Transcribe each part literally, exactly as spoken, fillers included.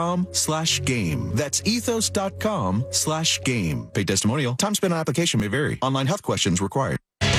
slash game. That's ethos.com slash game. Paid testimonial. Time spent on application may vary. Online health questions required.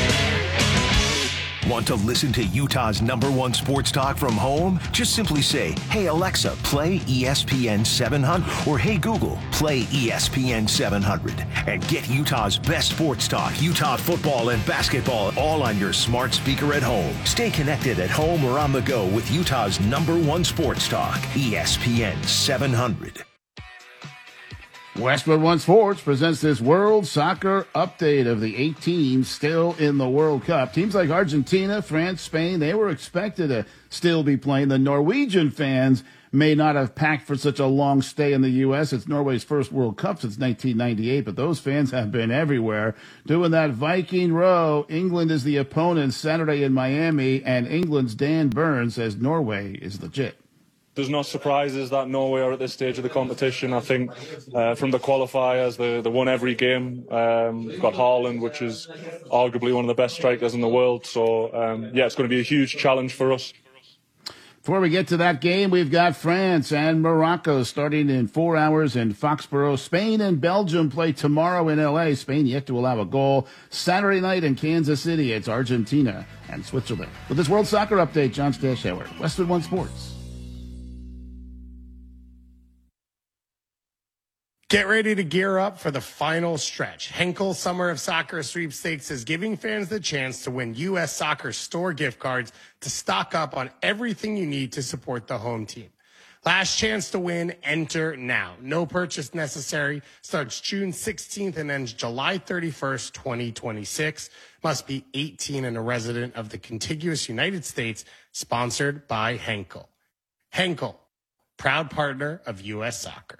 Want to listen to Utah's number one sports talk from home? Just simply say, hey, Alexa, play E S P N seven hundred. Or hey, Google, play E S P N seven hundred. And get Utah's best sports talk, Utah football and basketball, all on your smart speaker at home. Stay connected at home or on the go with Utah's number one sports talk, E S P N seven hundred. Westwood One Sports presents this World Soccer update of the eight teams still in the World Cup. Teams like Argentina, France, Spain, they were expected to still be playing. The Norwegian fans may not have packed for such a long stay in the U S. It's Norway's first World Cup since nineteen ninety-eight, but those fans have been everywhere doing that Viking row. England is the opponent Saturday in Miami, and England's Dan Burns says Norway is legit. There's no surprises that Norway are at this stage of the competition. I think uh, from the qualifiers, they, they won every game. Um, we've got Haaland, which is arguably one of the best strikers in the world. So, um, yeah, it's going to be a huge challenge for us. Before we get to that game, we've got France and Morocco starting in four hours in Foxborough. Spain and Belgium play tomorrow in L A. Spain yet to allow a goal. Saturday night in Kansas City, it's Argentina and Switzerland. With this World Soccer update, John Stashauer, Westwood One Sports. Get ready to gear up for the final stretch. Henkel Summer of Soccer Sweepstakes is giving fans the chance to win U S Soccer store gift cards to stock up on everything you need to support the home team. Last chance to win, enter now. No purchase necessary. Starts June sixteenth and ends July thirty-first, twenty twenty-six. Must be eighteen and a resident of the contiguous United States. Sponsored by Henkel. Henkel, proud partner of U S Soccer.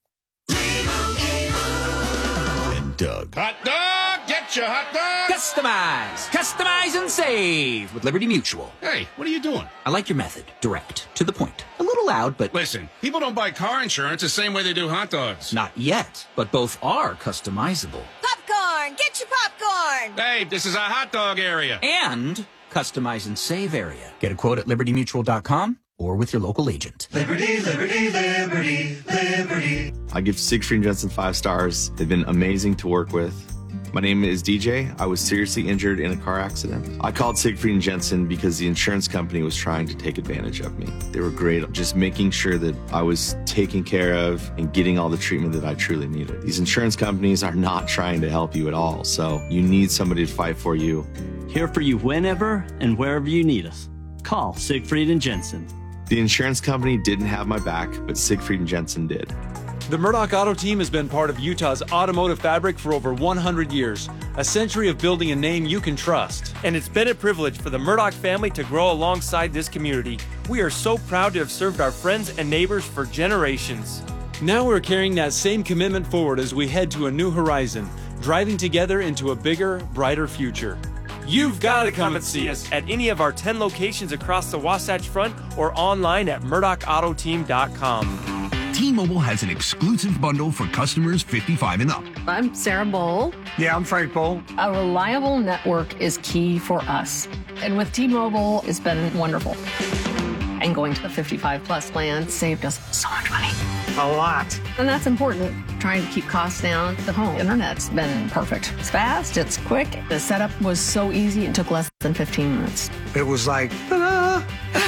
Doug. Hot dog, get your hot dog. Customize, customize and save with Liberty Mutual. Hey, what are you doing? I like your method. Direct, to the point. A little loud, but... Listen, people don't buy car insurance the same way they do hot dogs. Not yet, but both are customizable. Popcorn, get your popcorn. Hey, this is a hot dog area. And customize and save area. Get a quote at liberty mutual dot com or with your local agent. Liberty, liberty, liberty, liberty. I give Siegfried and Jensen five stars. They've been amazing to work with. My name is D J. I was seriously injured in a car accident. I called Siegfried and Jensen because the insurance company was trying to take advantage of me. They were great at just making sure that I was taken care of and getting all the treatment that I truly needed. These insurance companies are not trying to help you at all, so you need somebody to fight for you. Here for you whenever and wherever you need us. Call Siegfried and Jensen. The insurance company didn't have my back, but Siegfried and Jensen did. The Murdoch Auto Team has been part of Utah's automotive fabric for over one hundred years, a century of building a name you can trust. And it's been a privilege for the Murdoch family to grow alongside this community. We are so proud to have served our friends and neighbors for generations. Now we're carrying that same commitment forward as we head to a new horizon, driving together into a bigger, brighter future. You've got to come and see us at any of our ten locations across the Wasatch Front or online at murdoch auto team dot com. T-Mobile has an exclusive bundle for customers fifty-five and up. I'm Sarah Bowl. Yeah, I'm Frank Bowl. A reliable network is key for us. And with T-Mobile, it's been wonderful. And going to the fifty-five plus plan saved us so much money. A lot. And that's important. Trying to keep costs down. The home internet's been perfect. It's fast, it's quick. The setup was so easy, it took less than fifteen minutes. It was like, ta-da!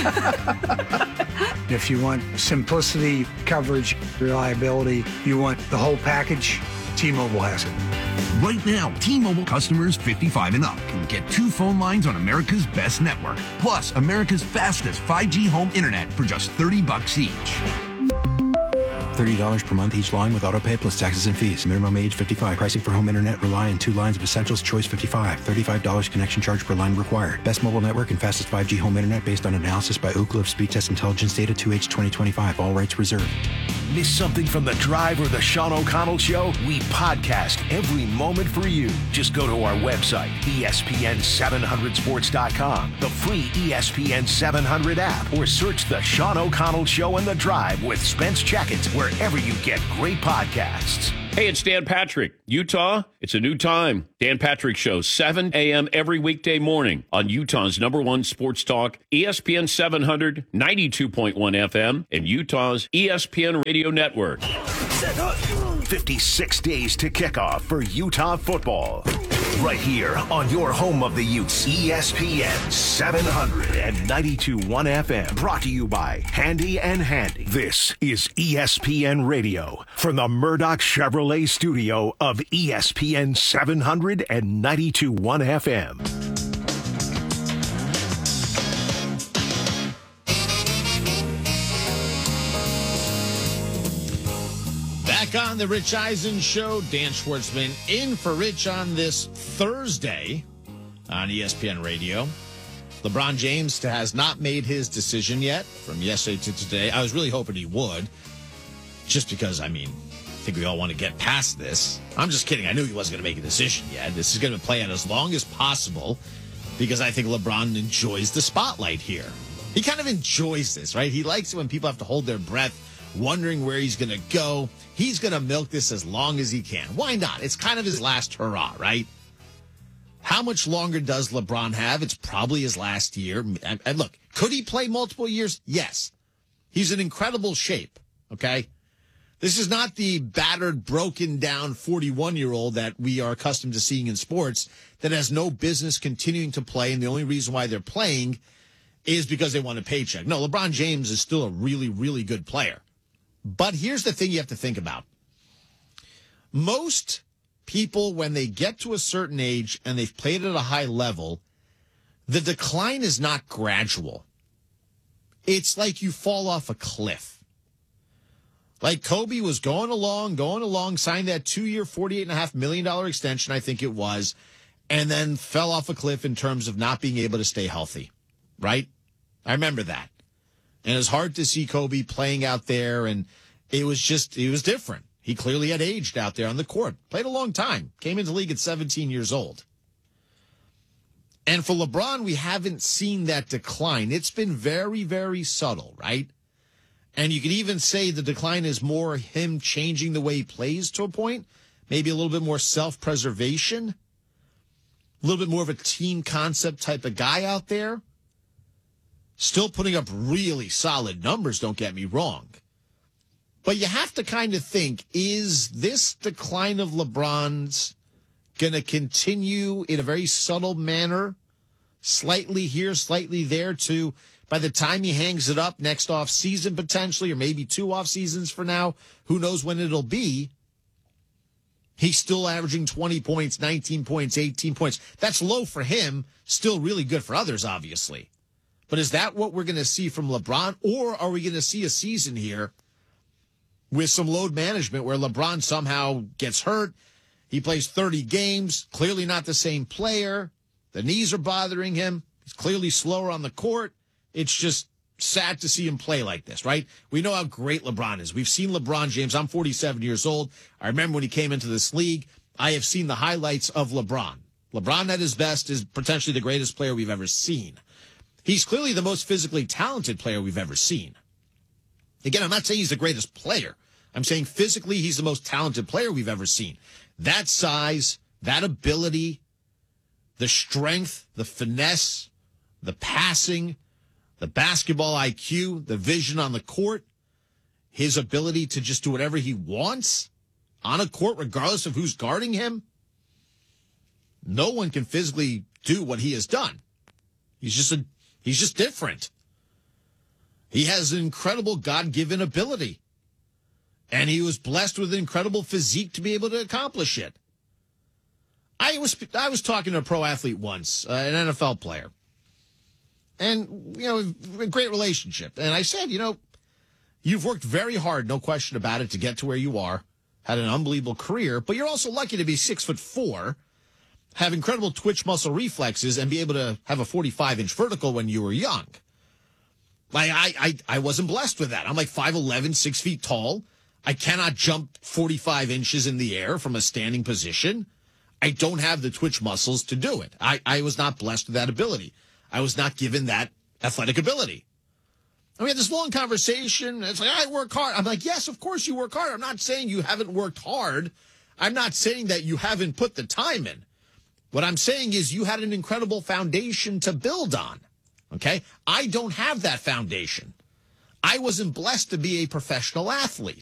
If you want simplicity, coverage, reliability, you want the whole package, T-Mobile has it. Right now, T-Mobile customers fifty-five and up can get two phone lines on America's best network, plus America's fastest five G home internet for just thirty bucks each. thirty dollars per month each line with autopay plus taxes and fees. Minimum age fifty-five. Pricing for home internet rely on two lines of Essentials Choice fifty-five. thirty-five dollars connection charge per line required. Best mobile network and fastest five G home internet based on analysis by Ookla of Speed Test Intelligence Data two H twenty twenty-five. All rights reserved. Miss something from The Drive or The Sean O'Connell Show? We podcast every moment for you. Just go to our website, E S P N seven hundred sports dot com, the free E S P N seven hundred app, or search The Sean O'Connell Show and The Drive with Spence Checkett wherever you get great podcasts. Hey, it's Dan Patrick. Utah, it's a new time. Dan Patrick Show, seven a.m. every weekday morning on Utah's number one sports talk, E S P N seven hundred, ninety-two point one F M, and Utah's E S P N Radio Network. fifty-six days to kickoff for Utah football. Right here on your home of the Utes, E S P N seven hundred and ninety-two point one F M. Brought to you by Handy and Handy. This is E S P N Radio from the Murdoch Chevrolet studio of E S P N seven hundred and ninety-two point one F M. Back on the Rich Eisen Show, Dan Schwartzman in for Rich on this Thursday on E S P N Radio. LeBron James has not made his decision yet from yesterday to today. I was really hoping he would, just because, I mean, I think we all want to get past this. I'm just kidding. I knew he wasn't going to make a decision yet. This is going to play out as long as possible because I think LeBron enjoys the spotlight here. He kind of enjoys this, right? He likes it when people have to hold their breath, wondering where he's going to go. He's going to milk this as long as he can. Why not? It's kind of his last hurrah, right? How much longer does LeBron have? It's probably his last year. And, and look, could he play multiple years? Yes. He's in incredible shape, okay? This is not the battered, broken down forty-one-year-old that we are accustomed to seeing in sports that has no business continuing to play, and the only reason why they're playing is because they want a paycheck. No, LeBron James is still a really, really good player. But here's the thing you have to think about. Most people, when they get to a certain age and they've played at a high level, the decline is not gradual. It's like you fall off a cliff. Like Kobe was going along, going along, signed that two-year, forty-eight point five million dollars extension, I think it was, and then fell off a cliff in terms of not being able to stay healthy, right? I remember that. And it's hard to see Kobe playing out there, and it was just, it was different. He clearly had aged out there on the court. Played a long time. Came into the league at seventeen years old. And for LeBron, we haven't seen that decline. It's been very, very subtle, right? And you could even say the decline is more him changing the way he plays to a point. Maybe a little bit more self-preservation. A little bit more of a team concept type of guy out there. Still putting up really solid numbers, don't get me wrong. But you have to kind of think, is this decline of LeBron's going to continue in a very subtle manner? Slightly here, slightly there, to by the time he hangs it up next off season potentially, or maybe two off seasons for now, who knows when it'll be. He's still averaging twenty points, nineteen points, eighteen points. That's low for him, still really good for others, obviously. But is that what we're going to see from LeBron? Or are we going to see a season here with some load management where LeBron somehow gets hurt? He plays thirty games, clearly not the same player. The knees are bothering him. He's clearly slower on the court. It's just sad to see him play like this, right? We know how great LeBron is. We've seen LeBron James. I'm forty-seven years old. I remember when he came into this league. I have seen the highlights of LeBron. LeBron at his best is potentially the greatest player we've ever seen. He's clearly the most physically talented player we've ever seen. Again, I'm not saying he's the greatest player. I'm saying physically he's the most talented player we've ever seen. That size, that ability, the strength, the finesse, the passing, the basketball I Q, the vision on the court, his ability to just do whatever he wants on a court regardless of who's guarding him. No one can physically do what he has done. He's just a He's just different. He has an incredible God-given ability. And he was blessed with an incredible physique to be able to accomplish it. I was I was talking to a pro athlete once, uh, an N F L player. And, you know, a great relationship. And I said, you know, you've worked very hard, no question about it, to get to where you are. Had an unbelievable career. But you're also lucky to be six foot four. Have incredible twitch muscle reflexes, and be able to have a forty-five inch vertical when you were young. Like, I, I, I wasn't blessed with that. I'm like five eleven, six feet tall. I cannot jump forty-five inches in the air from a standing position. I don't have the twitch muscles to do it. I, I was not blessed with that ability. I was not given that athletic ability. And we had this long conversation. It's like, I work hard. I'm like, yes, of course you work hard. I'm not saying you haven't worked hard. I'm not saying that you haven't put the time in. What I'm saying is you had an incredible foundation to build on. Okay? I don't have that foundation. I wasn't blessed to be a professional athlete.